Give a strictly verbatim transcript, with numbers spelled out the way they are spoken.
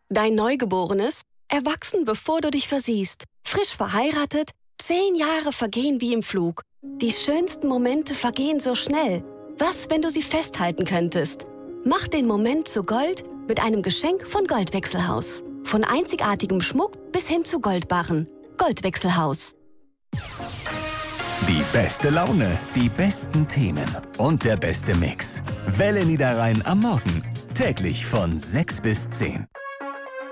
Dein Neugeborenes, erwachsen bevor du dich versiehst, frisch verheiratet, zehn Jahre vergehen wie im Flug. Die schönsten Momente vergehen so schnell. Was, wenn du sie festhalten könntest? Mach den Moment zu Gold mit einem Geschenk von Goldwechselhaus. Von einzigartigem Schmuck bis hin zu Goldbarren. Goldwechselhaus. Die beste Laune, die besten Themen und der beste Mix. Welle Niederrhein am Morgen. Täglich von sechs bis zehn.